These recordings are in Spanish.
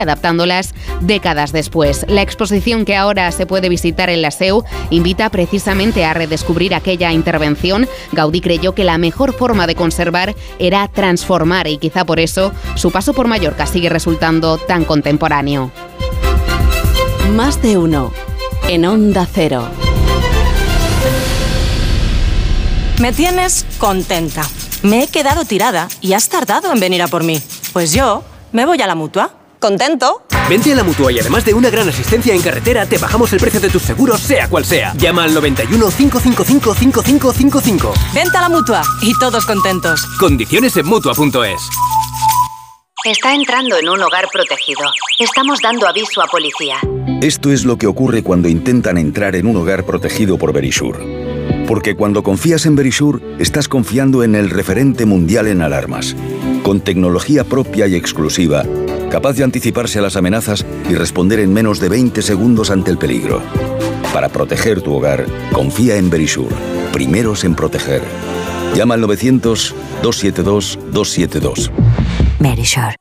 adaptándolas décadas después. La exposición que ahora se puede visitar en la SEU invita precisamente a redescubrir aquella intervención. Gaudí creyó que la mejor forma de conservar era transformar y quizá por eso su paso por Mallorca sigue resultando tan contemporáneo. Más de uno en Onda Cero. Me tienes contenta. Me he quedado tirada y has tardado en venir a por mí. Pues yo me voy a la Mutua. ¿Contento? Vente a la Mutua y además de una gran asistencia en carretera, te bajamos el precio de tus seguros, sea cual sea. Llama al 91 555 5555. Vente a la Mutua y todos contentos. Condiciones en Mutua.es. Está entrando en un hogar protegido. Estamos dando aviso a policía. Esto es lo que ocurre cuando intentan entrar en un hogar protegido por Verisure. Porque cuando confías en Verisure, estás confiando en el referente mundial en alarmas. Con tecnología propia y exclusiva, capaz de anticiparse a las amenazas y responder en menos de 20 segundos ante el peligro. Para proteger tu hogar, confía en Verisure. Primeros en proteger. Llama al 900-272-272. Verisure.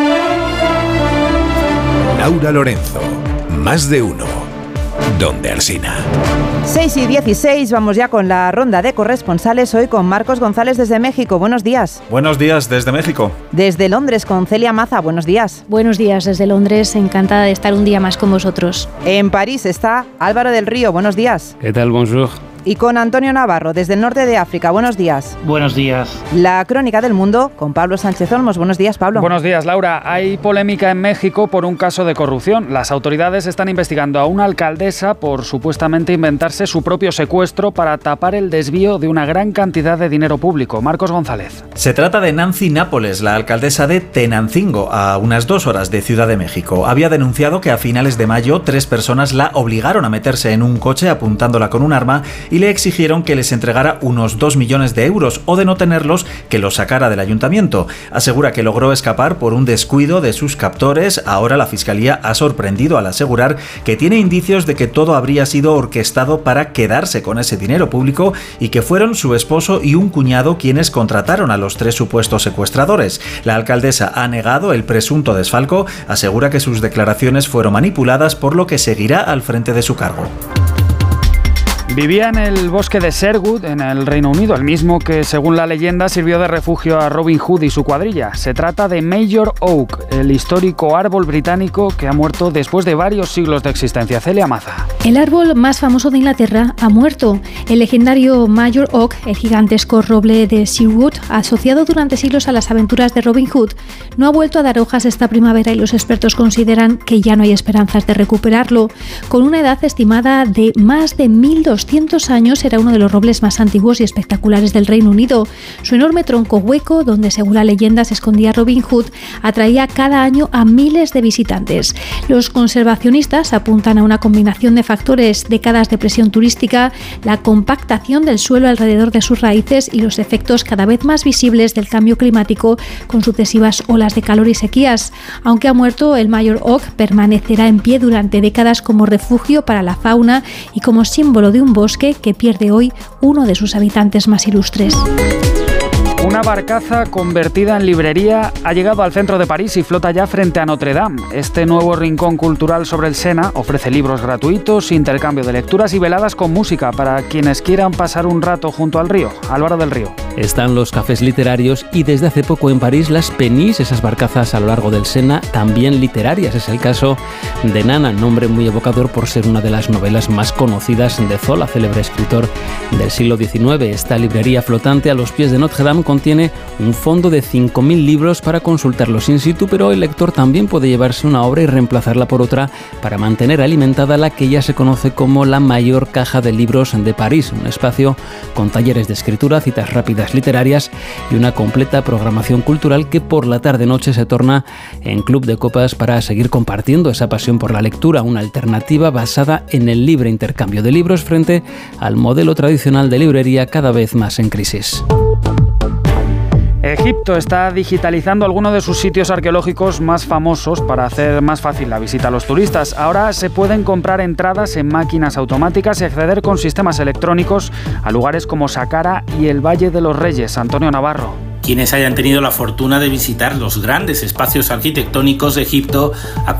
Laura Lorenzo. Más de uno. Donde Alsina. 6:16, vamos ya con la ronda de corresponsales, hoy con Marcos González desde México. Buenos días. Buenos días desde México. Desde Londres con Celia Maza, buenos días. Buenos días desde Londres, encantada de estar un día más con vosotros. En París está Álvaro del Río, buenos días. ¿Qué tal? Bonjour. Y con Antonio Navarro, desde el norte de África. Buenos días. Buenos días. La crónica del mundo con Pablo Sánchez Olmos. Buenos días, Pablo. Buenos días, Laura. Hay polémica en México por un caso de corrupción. Las autoridades están investigando a una alcaldesa por supuestamente inventarse su propio secuestro para tapar el desvío de una gran cantidad de dinero público. Marcos González. Se trata de Nancy Nápoles, la alcaldesa de Tenancingo, a unas 2 horas de Ciudad de México. Había denunciado que a finales de mayo 3 personas la obligaron a meterse en un coche apuntándola con un arma y le exigieron que les entregara unos 2 millones de euros o de no tenerlos, que los sacara del ayuntamiento. Asegura que logró escapar por un descuido de sus captores. Ahora la Fiscalía ha sorprendido al asegurar que tiene indicios de que todo habría sido orquestado para quedarse con ese dinero público y que fueron su esposo y un cuñado quienes contrataron a los 3 supuestos secuestradores. La alcaldesa ha negado el presunto desfalco, asegura que sus declaraciones fueron manipuladas, por lo que seguirá al frente de su cargo. Vivía en el bosque de Sherwood, en el Reino Unido, el mismo que, según la leyenda, sirvió de refugio a Robin Hood y su cuadrilla. Se trata de Major Oak, el histórico árbol británico que ha muerto después de varios siglos de existencia. Celia Maza. El árbol más famoso de Inglaterra ha muerto. El legendario Major Oak, el gigantesco roble de Sherwood, asociado durante siglos a las aventuras de Robin Hood, no ha vuelto a dar hojas esta primavera y los expertos consideran que ya no hay esperanzas de recuperarlo. Con una edad estimada de más de 1200 años, era uno de los robles más antiguos y espectaculares del Reino Unido. Su enorme tronco hueco, donde según la leyenda se escondía Robin Hood, atraía cada año a miles de visitantes. Los conservacionistas apuntan a una combinación de factores: décadas de presión turística, la compactación del suelo alrededor de sus raíces y los efectos cada vez más visibles del cambio climático con sucesivas olas de calor y sequías. Aunque ha muerto, el Major Oak permanecerá en pie durante décadas como refugio para la fauna y como símbolo de un bosque que pierde hoy uno de sus habitantes más ilustres. Una barcaza convertida en librería ha llegado al centro de París y flota ya frente a Notre Dame. Este nuevo rincón cultural sobre el Sena ofrece libros gratuitos, intercambio de lecturas y veladas con música para quienes quieran pasar un rato junto al río. Álvaro del Río. Están los cafés literarios y desde hace poco en París las Penis, esas barcazas a lo largo del Sena, también literarias. Es el caso de Nana, nombre muy evocador por ser una de las novelas más conocidas de Zola, célebre escritor del siglo XIX. Esta librería flotante a los pies de Notre Dame contiene un fondo de 5.000 libros para consultarlos in situ, pero el lector también puede llevarse una obra y reemplazarla por otra para mantener alimentada la que ya se conoce como la mayor caja de libros de París, un espacio con talleres de escritura, citas rápidas literarias y una completa programación cultural que por la tarde-noche se torna en club de copas para seguir compartiendo esa pasión por la lectura, una alternativa basada en el libre intercambio de libros frente al modelo tradicional de librería cada vez más en crisis. Egipto está digitalizando algunos de sus sitios arqueológicos más famosos para hacer más fácil la visita a los turistas. Ahora se pueden comprar entradas en máquinas automáticas y acceder con sistemas electrónicos a lugares como Saqqara y el Valle de los Reyes. Antonio Navarro. Quienes hayan tenido la fortuna de visitar los grandes espacios arquitectónicos de Egipto